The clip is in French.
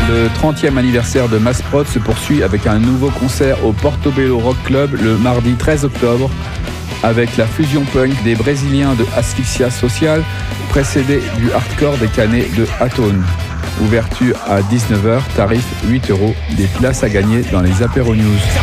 Le 30e anniversaire de Massprod se poursuit avec un nouveau concert au Portobello Rock Club le mardi 13 octobre avec la fusion punk des Brésiliens de Asphyxia Social précédé du hardcore des Canets de Atone. Ouverture à 19h, tarif 8 €, des places à gagner dans les apéros news.